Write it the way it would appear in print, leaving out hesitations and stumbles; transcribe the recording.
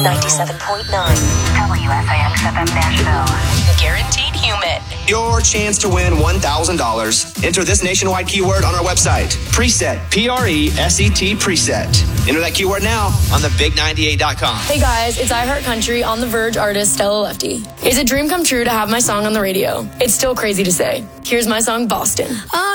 97.9 WSIX-FM Nashville. Guaranteed human. Your chance to win $1,000. Enter this nationwide keyword on our website. Preset. Preset. Preset. Enter that keyword now on thebig98.com. Hey guys, it's iHeart Country on the Verge artist Stella Lefty. It's a dream come true to have my song on the radio. It's still crazy to say. Here's my song, Boston.